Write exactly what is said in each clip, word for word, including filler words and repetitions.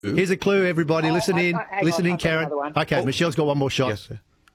Here's a clue, everybody. Oh, listen I- in. I- hang listen on, in, I've got Karen. another one. Okay, Oh. Michelle's got one more shot. Yes, sir.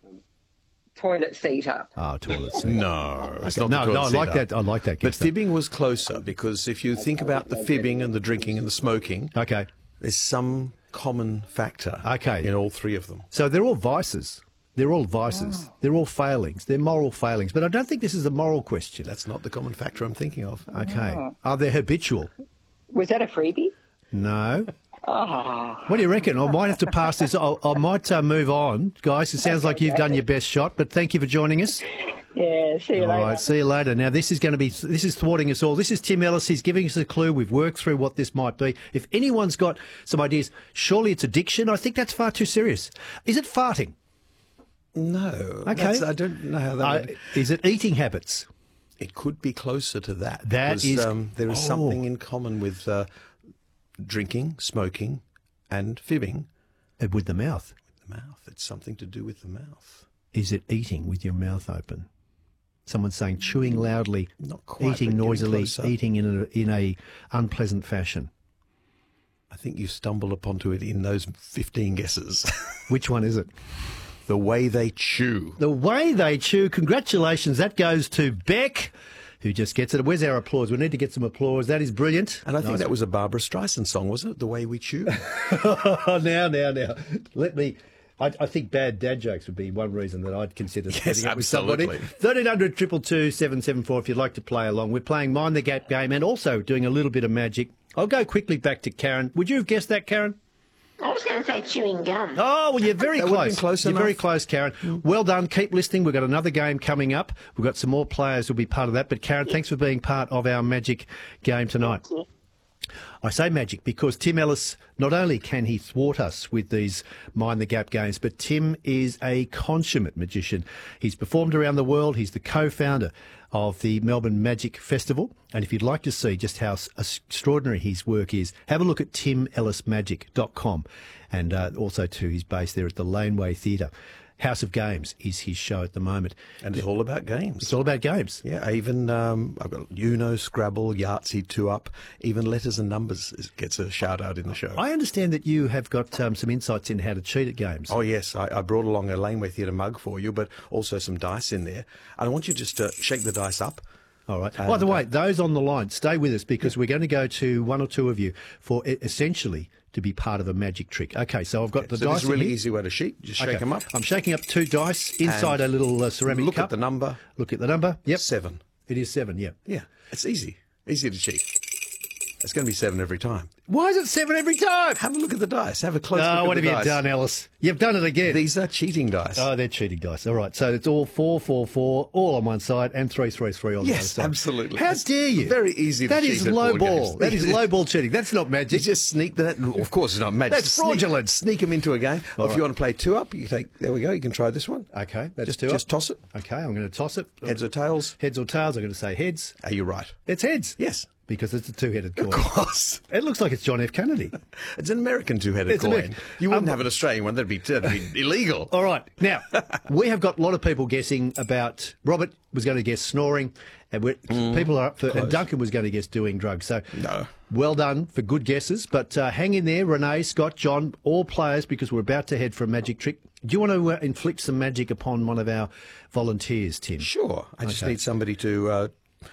Toilet seat up. Oh, toilet seat. No, it's Okay. not No, the no, I toilet like seat that. I like that. But Gibson. fibbing was closer because if you think about the fibbing and the drinking and the smoking, Okay. there's some common factor Okay. in all three of them. So they're all vices. They're all vices. They're all failings. They're moral failings. But I don't think this is a moral question. That's not the common factor I'm thinking of. Okay. Are they habitual? Was that a freebie? No. Oh, What do you reckon? I might have to pass this. I, I might uh, move on, guys. It sounds like you've done your best shot, but thank you for joining us. yeah. See you All later. right, see you later. Now, this is going to be, this is thwarting us all. This is Tim Ellis. He's giving us a clue. We've worked through what this might be. If anyone's got some ideas, surely it's addiction. I think that's far too serious. Is it farting? No. Okay. that's- I don't know how that Uh, would... is it eating habits? It could be closer to that. That because, is- Um, there is oh. something in common with uh, drinking, smoking, and fibbing. Uh, With the mouth. The mouth. It's something to do with the mouth. Is it eating with your mouth open? Someone's saying chewing loudly, Not quite, but eating getting noisily, closer. eating in a, in a unpleasant fashion. I think you stumble upon it in those fifteen guesses. Which one is it? The way they chew. The way they chew. Congratulations. That goes to Beck, who just gets it. Where's our applause? We need to get some applause. That is brilliant. And I think Nice. that was a Barbara Streisand song, wasn't it? The way we chew. Oh, now, now, now. Let me. I, I think bad dad jokes would be one reason that I'd consider Yes, setting up with somebody. absolutely. thirteen hundred, two two two, seven seven four if you'd like to play along. We're playing Mind the Gap game and also doing a little bit of magic. I'll go quickly back to Karen. Would you have guessed that, Karen? I was going to say chewing gum. Oh, well, you're very That would have close. been close you're enough. very close, Karen. Well done. Keep listening. We've got another game coming up. We've got some more players who'll be part of that. But, Karen, thanks for being part of our magic game tonight. Thank you. I say magic because Tim Ellis, not only can he thwart us with these Mind the Gap games, but Tim is a consummate magician. He's performed around the world. He's the co-founder of the Melbourne Magic Festival. And if you'd like to see just how s- extraordinary his work is, have a look at tim ellis magic dot com and uh, also to his base there at the Laneway Theatre. House of Games is his show at the moment. And it's all about games. It's all about games. Yeah, even um, I've got Uno, Scrabble, Yahtzee, Two Up, even letters and numbers is, gets a shout out in the show. I understand that you have got um, some insights in how to cheat at games. Oh, yes, I, I brought along a Laneway Theatre mug for you, but also some dice in there. And I want you just to shake the dice up. All right. And, By the way, uh, those on the line, stay with us because we're going to go to one or two of you for e- essentially to be part of a magic trick. Okay, so I've got the so dice this is a really in here. easy way to cheat. Just shake Okay. them up. I'm shaking up two dice inside a And little uh, ceramic Look cup. at the number. Look at the number. Yep. Seven. It is seven, yeah. Yeah, it's easy. Easy to cheat. It's going to be seven every time. Why is it seven every time? Have a look at the dice. Have a close Oh, look at what the have dice. you done, Alice? You've done it again. These are cheating dice. Oh, they're cheating dice. All right, so it's all four, four, four, all on one side, and three, three, three on the other Yes, side. absolutely. How It's dare you? very easy to That cheat is at low board ball. games. That is low ball cheating. That's not You magic. just sneak that. Of course, it's not magic. That's Sneak- fraudulent. Sneak them into a game. Or if right. you want to play two up, you take. There we go. You can try this one. Okay, that's Just, two just up. toss it. Okay, I'm going to toss it. Heads or tails. Heads or tails? I'm going to say heads. Are you right? It's heads. Yes. Because it's a two-headed coin. Of course. It looks like it's John F. Kennedy. It's an American two-headed It's coin. American. You wouldn't Um, have an Australian one. That'd be, that'd be illegal. All right. Now, we have got a lot of people guessing about... Robert was going to guess snoring. And we're, people are up for... And Duncan was going to guess doing drugs. So, No. well done for good guesses. But uh, hang in there, Renee, Scott, John, all players, because we're about to head for a magic trick. Do you want to uh, inflict some magic upon one of our volunteers, Tim? Sure. I just Okay. need somebody to uh,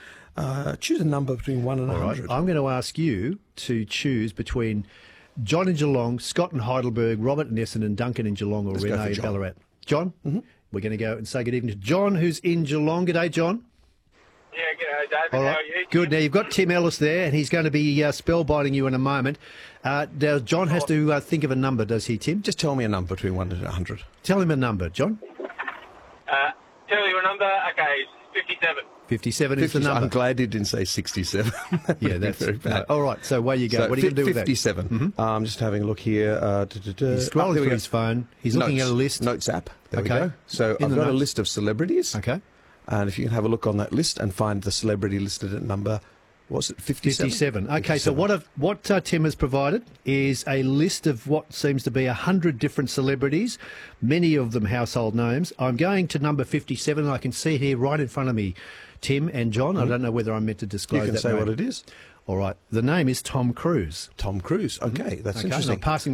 uh, choose a number between one and a All right. hundred. I'm going to ask you to choose between John in Geelong, Scott in Heidelberg, Robert in Essendon, Duncan in Geelong, or Let's go Renee for in John. Ballarat. John, mm-hmm. We're going to go and say good evening to John, who's in Geelong. G'day, John. Yeah, g'day, David. All How right. are you? Good. Now, you've got Tim Ellis there, and he's going to be uh, spellbinding you in a moment. Uh, now, John has to uh, think of a number, does he, Tim? Just tell me a number between one and a hundred. Tell him a number, John. Uh, tell you a number. Okay, it's fifty-seven. fifty-seven is the fifty, number. I'm glad he didn't say sixty-seven. That Yeah, would be that's very bad. no, all right. So away you go. So what are you going to do with that? fifty-seven. Uh, I'm just having a look here. Uh, duh, duh, duh. He's Oh, scrolling there we through go. his phone. He's looking Notes. at a list. Notes app. There Okay. we go. So In I've the got a notes. list of celebrities. Okay. And if you can have a look on that list and find the celebrity listed at number, what's it, fifty-seven? fifty-seven. Okay, so fifty-seven. what I've, what uh, Tim has provided is a list of what seems to be a hundred different celebrities, many of them household names. I'm going to number fifty-seven. I can see it here right in front of me, Tim and John. I don't know whether I'm meant to You disclose can that say name. what it is. All right. The name is Tom Cruise. Tom Cruise. Okay, that's Okay, interesting. now passing